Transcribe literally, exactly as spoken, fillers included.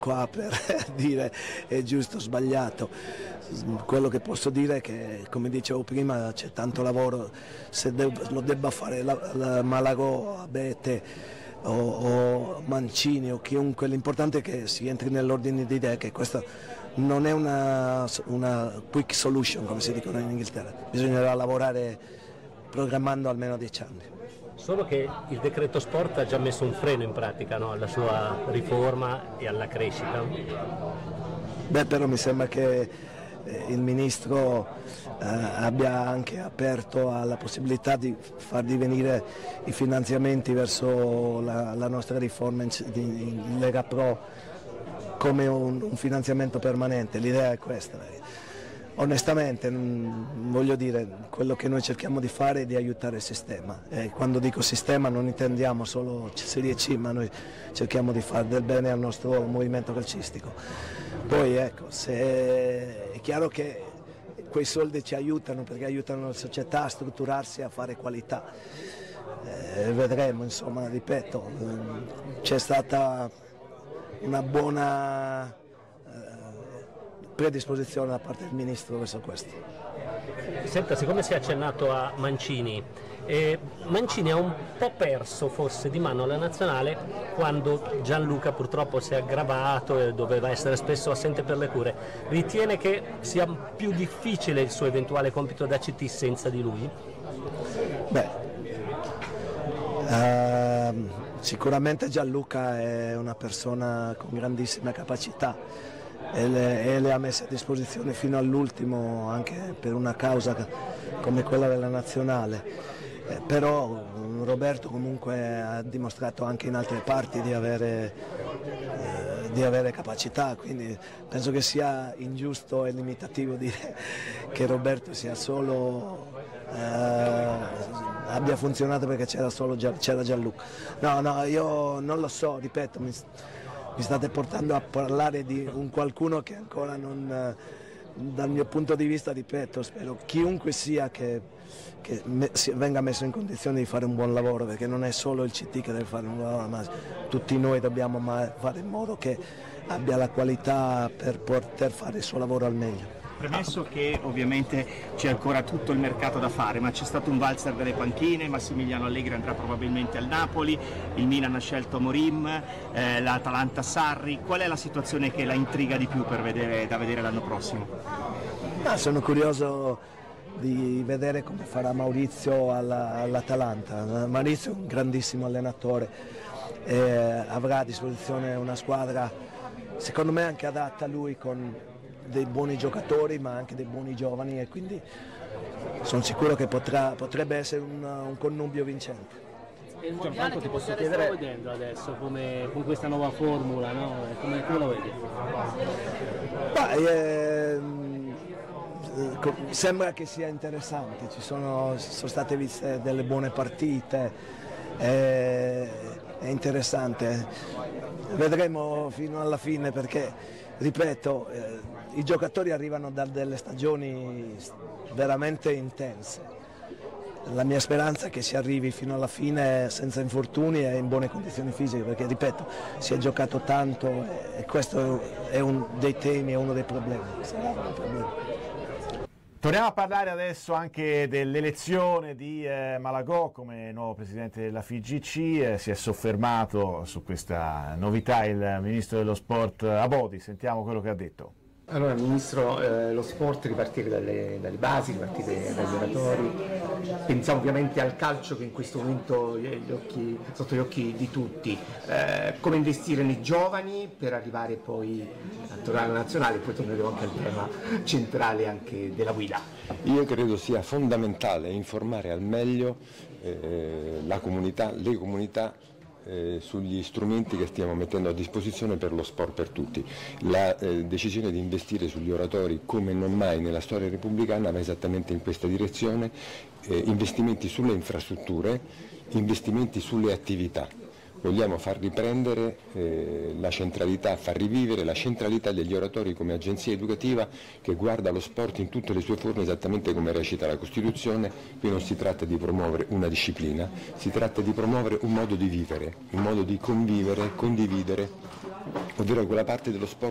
qua per dire è giusto o sbagliato. Quello che posso dire è che, come dicevo prima, c'è tanto lavoro, se deb- lo debba fare la, la Malagò, Abete o, o Mancini o chiunque, l'importante è che si entri nell'ordine di idee, che questa non è una, una quick solution come si dicono in Inghilterra, bisognerà lavorare programmando almeno dieci anni. Solo che il decreto sport ha già messo un freno in pratica, no? Alla sua riforma e alla crescita. Beh, però mi sembra che eh, il ministro eh, abbia anche aperto alla possibilità di far divenire i finanziamenti verso la, la nostra riforma in, in Lega Pro come un, un finanziamento permanente. L'idea è questa. Onestamente, non, voglio dire, quello che noi cerchiamo di fare è di aiutare il sistema, e quando dico sistema non intendiamo solo Serie C, ma noi cerchiamo di fare del bene al nostro movimento calcistico. Poi ecco, se è chiaro che quei soldi ci aiutano perché aiutano la società a strutturarsi, a fare qualità, eh, vedremo, insomma, ripeto, c'è stata una buona predisposizione da parte del ministro verso questo. Senta, siccome si è accennato a Mancini, eh, Mancini ha un po' perso forse di mano alla nazionale quando Gianluca purtroppo si è aggravato e doveva essere spesso assente per le cure. Ritiene che sia più difficile il suo eventuale compito da C T senza di lui? Beh, uh, sicuramente Gianluca è una persona con grandissime capacità e le, e le ha messe a disposizione fino all'ultimo, anche per una causa come quella della nazionale, eh, però Roberto comunque ha dimostrato anche in altre parti di avere, eh, di avere capacità, quindi penso che sia ingiusto e limitativo dire che Roberto sia solo eh, abbia funzionato perché c'era solo c'era Gianluca. No, no, io non lo so, ripeto, mi, mi state portando a parlare di un qualcuno che ancora non, dal mio punto di vista, ripeto, spero chiunque sia che, che me, venga messo in condizione di fare un buon lavoro, perché non è solo il C T che deve fare un buon lavoro, ma tutti noi dobbiamo fare in modo che abbia la qualità per poter fare il suo lavoro al meglio. Premesso che ovviamente c'è ancora tutto il mercato da fare, ma c'è stato un valzer delle panchine, Massimiliano Allegri andrà probabilmente al Napoli, il Milan ha scelto Morim, eh, l'Atalanta Sarri, qual è la situazione che la intriga di più per vedere, da vedere l'anno prossimo? Ah, sono curioso di vedere come farà Maurizio alla, all'Atalanta. Maurizio è un grandissimo allenatore, eh, avrà a disposizione una squadra secondo me anche adatta a lui, con dei buoni giocatori ma anche dei buoni giovani, e quindi sono sicuro che potrà, potrebbe essere un, un connubio vincente. E il Gianfranco, ti posso chiedere, sto vedendo adesso come, con questa nuova formula, no? come, come lo vedi? Beh, eh, sembra che sia interessante, ci sono, sono state viste delle buone partite, eh, è interessante, vedremo fino alla fine, perché ripeto, eh, i giocatori arrivano da delle stagioni veramente intense. La mia speranza è che si arrivi fino alla fine senza infortuni e in buone condizioni fisiche, perché ripeto, si è giocato tanto e questo è uno dei temi, è uno dei problemi. Sarà un problema. Torniamo a parlare adesso anche dell'elezione di eh, Malagò come nuovo presidente della F I G C. Eh, si è soffermato su questa novità il ministro dello sport Abodi, sentiamo quello che ha detto. Allora, Ministro, eh, lo sport, ripartire dalle, dalle basi, ripartire dagli oratori, pensiamo ovviamente al calcio che in questo momento è gli occhi, sotto gli occhi di tutti, eh, come investire nei giovani per arrivare poi a tornare alla nazionale, e poi torneremo anche al tema centrale anche della guida. Io credo sia fondamentale informare al meglio eh, la comunità, le comunità, Eh, sugli strumenti che stiamo mettendo a disposizione per lo sport per tutti. La eh, decisione di investire sugli oratori come non mai nella storia repubblicana va esattamente in questa direzione, eh, investimenti sulle infrastrutture, investimenti sulle attività. Vogliamo far riprendere eh, la centralità, far rivivere la centralità degli oratori come agenzia educativa che guarda lo sport in tutte le sue forme, esattamente come recita la Costituzione. Qui non si tratta di promuovere una disciplina, si tratta di promuovere un modo di vivere, un modo di convivere, condividere ovvero quella parte dello sport